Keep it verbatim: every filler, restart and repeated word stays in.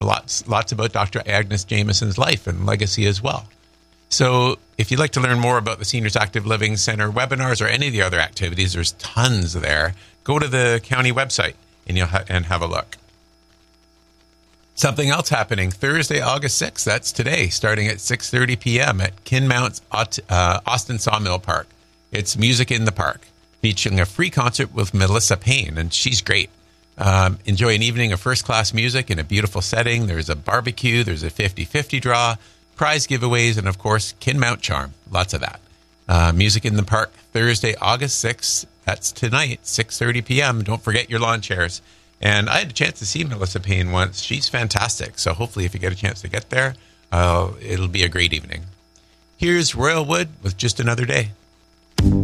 lots, lots about Doctor Agnes Jameson's life and legacy as well. So if you'd like to learn more about the Seniors Active Living Center webinars or any of the other activities, there's tons there. Go to the county website and you'll ha- and have a look. Something else happening Thursday, August sixth. That's today, starting at six thirty p.m. at Kinmount's uh, Austin Sawmill Park. It's Music in the Park, featuring a free concert with Melissa Payne, and she's great. Um, enjoy an evening of first-class music in a beautiful setting. There's a barbecue. There's a fifty-fifty draw, prize giveaways, and, of course, Kinmount charm. Lots of that. Uh, Music in the Park, Thursday, August sixth. That's tonight, six thirty p.m. Don't forget your lawn chairs. And I had a chance to see Melissa Payne once. She's fantastic. So hopefully if you get a chance to get there, uh, it'll be a great evening. Here's Royal Wood with Just Another Day.